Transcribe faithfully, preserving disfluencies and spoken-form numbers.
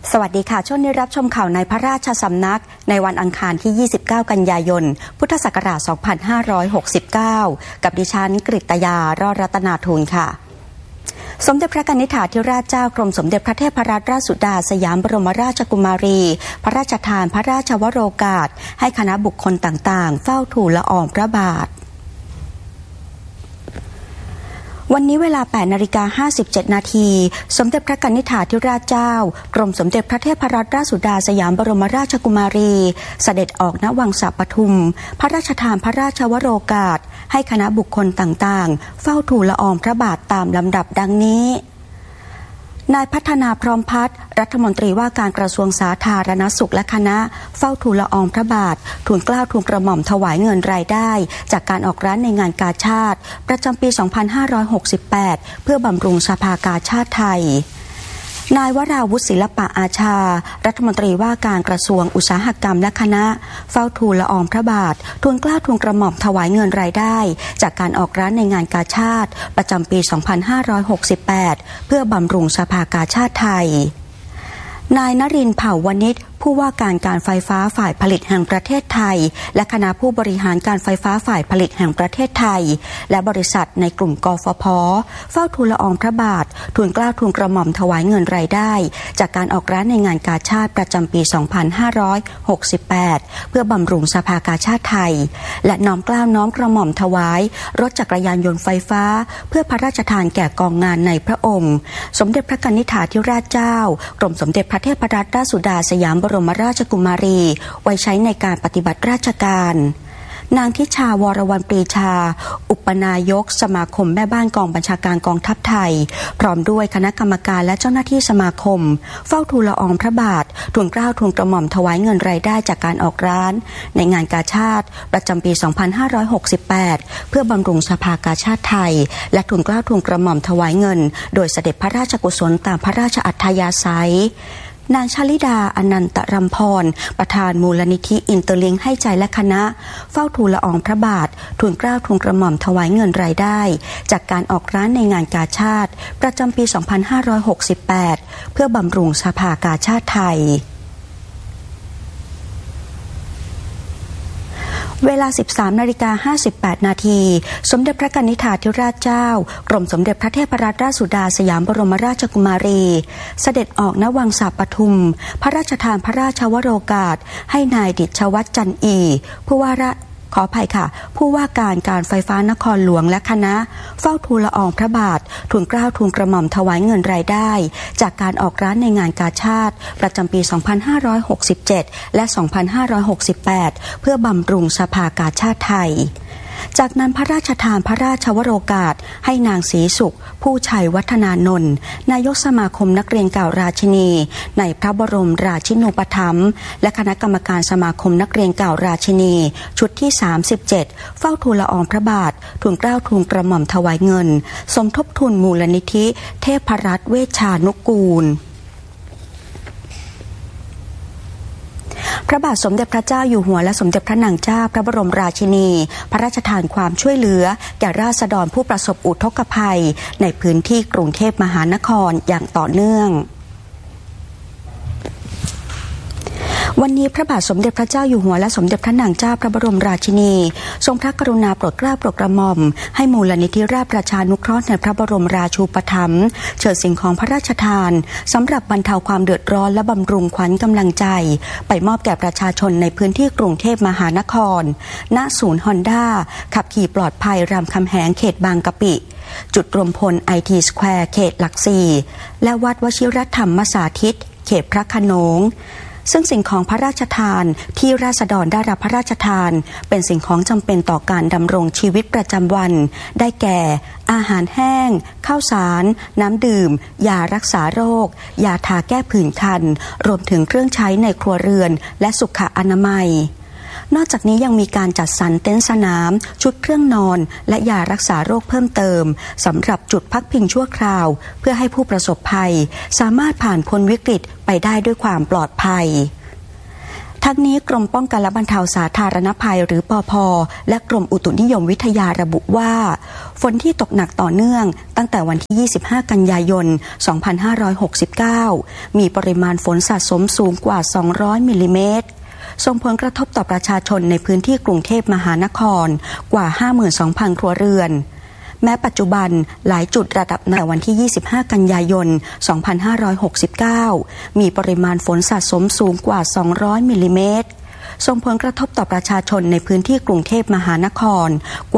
สวัสดีค่ะช่วงนี้รับชมข่าวในพระราชสำนักในวันอังคารที่ยี่สิบเก้ากันยายนพุทธศักราชสองพันห้าร้อยหกสิบเก้ากับดิฉันกฤตยารอดรัตนาทูลค่ะสมเด็จพระกนิษฐาธิราชเจ้ากรมสมเด็จพระเทพรัตนราชสุดาสยามบรมราชกุมารีพระราชทานพระราชวโรกาสให้คณะบุคคลต่างๆเฝ้าทูลละอองพระบาทวันนี้เวลา แปดนาฬิกาห้าสิบเจ็ดนาทีสมเด็จพระกนิษฐาธิราชเจ้ากรมสมเด็จพระเทพรัตนราชสุดาสยามบรมราชกุมารีเสด็จออกณวังสะปทุมพระราชทานพระราชวโรกาสให้คณะบุคคลต่างๆเฝ้าทูลละอองพระบาทตามลำดับดังนี้นายพัฒนาพร้อมพัฒน์รัฐมนตรีว่าการกระทรวงสาธารณสุขและคณะเฝ้าทูลละอองพระบาททูลเกล้าทูลกระหม่อมถวายเงินรายได้จากการออกร้านในงานกาชาดประจำปี สองพันห้าร้อยหกสิบแปด เพื่อบำรุงสภากาชาดไทยนายวราวุฒิศิลปะอาชารัฐมนตรีว่าการกระทรวงอุตสาหกรรมและคณะเฝ้าทูลละอองพระบาททูลเกล้าทูลกระหม่อมถวายเงินรายได้จากการออกร้านในงานกาชาดประจำปี สองพันห้าร้อยหกสิบแปด เพื่อบำรุงสภากาชาดไทยนายนรินทร์ เผ่าวณิชผู้ว่าการการไฟฟ้าฝ่ายผลิตแห่งประเทศไทยและคณะผู้บริหารการไฟฟ้าฝ่ายผลิตแห่งประเทศไทยและบริษัทในกลุ่มกฟผ.เฝ้าทูลละอองพระบาททูลเกล้าทูลกระหม่อมถวายเงินรายได้จากการออกร้านในงานกาชาดประจำปี สองพันห้าร้อยหกสิบแปด เพื่อบำรุงสภากาชาดไทยและน้อมเกล้าน้อมกระหม่อมถวายรถจักรยานยนต์ไฟฟ้าเพื่อพระราชทานแก่กองงานในพระองค์สมเด็จพระกนิษฐาธิราชเจ้ากรมสมเด็จพระเทพรัตนราชสุดาสยามบรมราชกุมารีไว้ใช้ในการปฏิบัติราชการนางทิชาวรวรรณปรีชาอุปนายกสมาคมแม่บ้านกองบัญชาการกองทัพไทยพร้อมด้วยคณะกรรมการและเจ้าหน้าที่สมาคมเฝ้าทูลละอองพระบาททูลเกล้าทูลกระหม่อมถวายเงินรายได้จากการออกร้านในงานกาชาดประจำปี สองพันห้าร้อยหกสิบแปด เพื่อบำรุงสภากาชาดไทยและทูลเกล้าทูลกระหม่อมถวายเงินโดยเสด็จพระราชกุศลตามพระราชอัธยาศัยนางชลิดาอนันตรำพรประธานมูลนิธิอินเตอร์ลิงค์ให้ใจและคณะเฝ้าทูลละอองพระบาททูลเกล้าทูลกระหม่อมถวายเงินรายได้จากการออกร้านในงานกาชาดประจำปี สองพันห้าร้อยหกสิบแปด เพื่อบำรุงสภากาชาดไทยเวลา สิบสามนาฬิกาห้าสิบแปดนาทีสมเด็จพระกนิษฐาธิราชเจ้ากรมสมเด็จพระเทพรัตนราชสุดาสยามบรมราชกุมารีเสด็จออกณวังสะปทุมพระราชทานพระราชวโรกาสให้นายดิษฐวัฒน์จันอีผู้ว่าราขออภัยค่ะผู้ว่าการการไฟฟ้านครหลวงและคณะเฝ้าทูลละอองพระบาททูลเกล้าทูลกระหม่อมถวายเงินรายได้จากการออกร้านในงานกาชาดประจำปี สองพันห้าร้อยหกสิบเจ็ด และ สองพันห้าร้อยหกสิบแปด เพื่อบำรุงสภากาชาดไทยจากนั้นพระราชทานพระราชวโรกาสให้นางศรีสุขผู้ชัยวัฒนานนท์นายกสมาคมนักเรียนเก่าราชินีในพระบรมราชินูปถัมภ์และคณะกรรมการสมาคมนักเรียนเก่าราชินีชุดที่สามสิบเจ็ดเฝ้าทูลละอองพระบาททูลเกล้าทูลกระหม่อมถวายเงินสมทบทุนมูลนิธิเทพรัตน์เวชชานุกูลพระบาทสมเด็จพระเจ้าอยู่หัวและสมเด็จพระนางเจ้าพระบรมราชินีพระราชทานความช่วยเหลือแก่ราษฎรผู้ประสบอุทกภัยในพื้นที่กรุงเทพมหานครอย่างต่อเนื่องวันนี้พระบาทสมเด็จพระเจ้าอยู่หัวและสมเด็จพระนางเจ้าพระบรมราชินีทรงพระกรุณาโปรดเกล้าโปรดกระหม่อมให้มูลนิธิราชประชานุเคราะห์ในพระบรมราชูปถัมภ์เชิญสิ่งของพระราชทานสำหรับบรรเทาความเดือดร้อนและบำรุงขวัญกำลังใจไปมอบแก่ประชาชนในพื้นที่กรุงเทพมหานครณศูนย์ฮอนด้าขับขี่ปลอดภัยรามคำแหงเขตบางกะปิจุดรวมพลไอทีสแควร์เขตหลักสี่และวัดวชิรธรรมสาธิตเขตพระโขนงซึ่งสิ่งของพระราชทานที่ราษฎรได้รับพระราชทานเป็นสิ่งของจำเป็นต่อการดำรงชีวิตประจำวันได้แก่อาหารแห้งข้าวสารน้ำดื่มยารักษาโรคยาทาแก้ผื่นคันรวมถึงเครื่องใช้ในครัวเรือนและสุขอนามัยนอกจากนี้ยังมีการจัดสรรเต็นท์สนามชุดเครื่องนอนและยารักษาโรคเพิ่มเติมสำหรับจุดพักพิงชั่วคราวเพื่อให้ผู้ประสบภัยสามารถผ่านพ้นวิกฤตไปได้ด้วยความปลอดภัยทั้งนี้กรมป้องกันและบรรเทาสาธารณภัยหรือปภ.และกรมอุตุนิยมวิทยาระบุว่าฝนที่ตกหนักต่อเนื่องตั้งแต่วันที่ยี่สิบห้ากันยายนสองพันห้าร้อยหกสิบเก้ามีปริมาณฝนสะสมสูงกว่าสองร้อยมิลลิเมตรส่งผลกระทบต่อประชาชนในพื้นที่กรุงเทพมหานครกว่า ห้าหมื่นสองพัน ครัวเรือนแม้ปัจจุบันหลายจุดระดับในวันที่ยี่สิบห้ากันยายนสองพันห้าร้อยหกสิบเก้ามีปริมาณฝนสะสมสูงกว่าสองร้อยมิลลิเมตรส่งผลกระทบต่อประชาชนในพื้นที่กรุงเทพมหานคร